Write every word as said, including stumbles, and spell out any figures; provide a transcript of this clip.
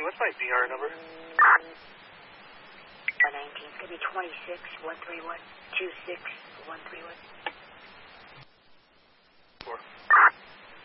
What's my V R number? nineteen. It's going to be twenty-six one three one two six one three one.